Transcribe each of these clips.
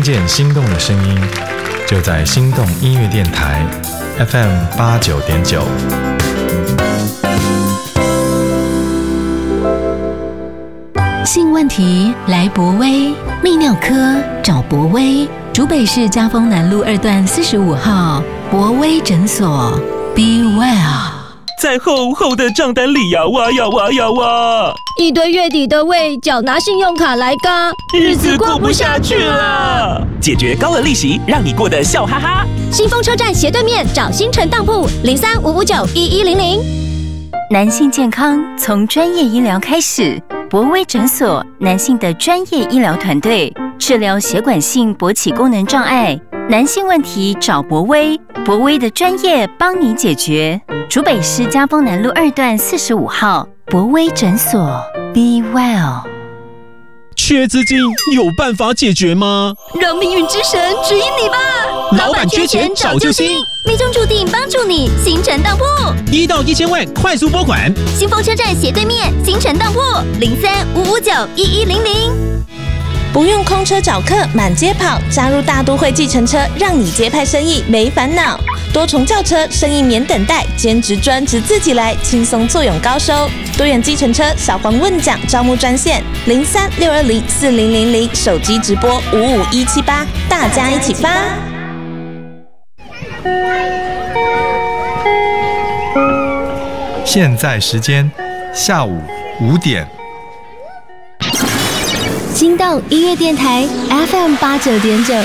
见心动的声音，就在心动音乐电台 FM89.9。 性问题来博威，泌尿科找博威，竹北市嘉丰南路2段45号博威诊所。Be well。 在厚厚的账单里呀，哇！ 一堆月底的未缴纳信用卡来嘎， 日子过不下去了。解决高额利息，让你过得笑哈哈。 新丰车站斜对面找新城当铺03-559-1100。 男性健康从专业医疗开始，博威诊所男性的专业医疗团队，治疗血管性勃起功能障碍，男性问题找博威，博威的专业帮你解决。竹北市嘉丰南路2段45号博威诊所。Be well。 缺资金有办法解决吗？ 让命运之神指引你吧。 老板缺钱找救星， 命中注定帮助你，新城当铺 1到1000万快速拨款。 新丰车站斜对面新城当铺03-559-1100。不用空车找客满街跑，加入大都会计程车，让你接派生意没烦恼。多重轿车，生意免等待，兼职专职自己来，轻松作用高收。多元计程车小黄问奖招募专线03-620-4000，手机直播55178，大家一起发。 现在时间下午5点。 心动音乐电台 FM89.9。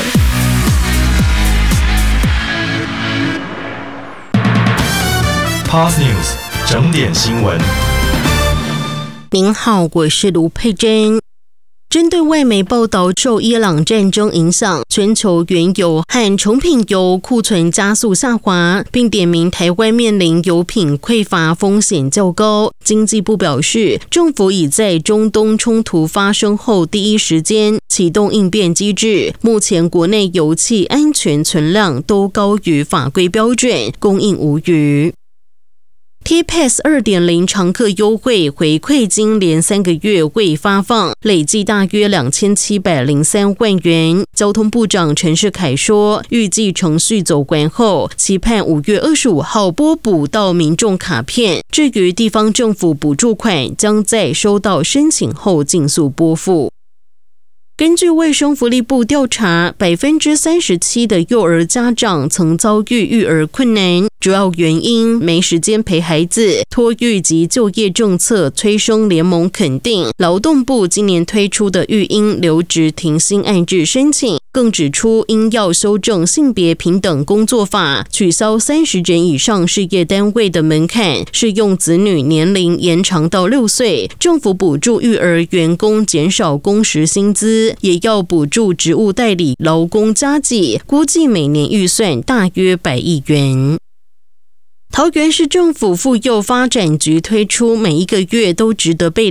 Pulse News 整点新闻。 您好，我是卢佩珍。针对外媒报道受伊朗战争影响，全球原油和成品油库存加速下滑，并点名台湾面临油品匮乏风险较高。经济部表示，政府已在中东冲突发生后第一时间启动应变机制，目前国内油气安全存量都高于法规标准，供应无虞。T-Pass 2.0 常客优惠回馈金连3个月未发放，累计大约2703万元。交通部长陈世凯说，预计程序走完后，期盼5月25号拨补到民众卡片。至于地方政府补助款，将在收到申请后尽速拨付。根据卫生福利部调查，37%的幼儿家长曾遭遇育儿困难，主要原因没时间陪孩子、托育及就业政策。催生联盟肯定劳动部今年推出的育婴留职停薪按日申请，更指出应要修正性别平等工作法，取消30人以上事业单位的门槛，适用子女年龄延长到6岁。政府补助育儿员工减少工时薪资，也要补助职务代理劳工加给，估计每年预算大约100亿元。桃园市政府妇幼发展局推出每一个月都值得被